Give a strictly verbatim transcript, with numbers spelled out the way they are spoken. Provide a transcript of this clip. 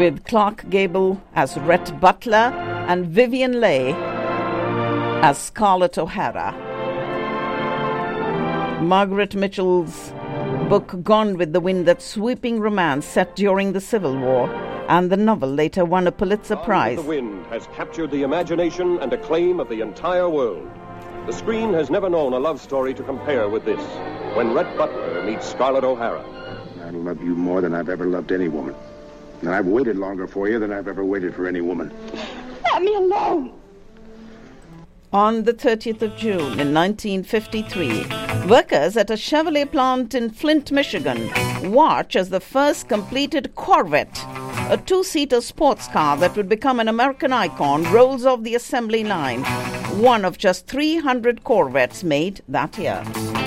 with Clark Gable as Rhett Butler and Vivian Leigh as Scarlett O'Hara. Margaret Mitchell's book Gone with the Wind, that sweeping romance set during the Civil War, and the novel later won a Pulitzer Prize. Gone with the Wind has captured the imagination and acclaim of the entire world. The screen has never known a love story to compare with this, when Rhett Butler meets Scarlett O'Hara. I love you more than I've ever loved any woman. And I've waited longer for you than I've ever waited for any woman. Let me alone. On the thirtieth of June in nineteen fifty-three, workers at a Chevrolet plant in Flint, Michigan, watch as the first completed Corvette, a two-seater sports car that would become an American icon, rolls off the assembly line, one of just three hundred Corvettes made that year.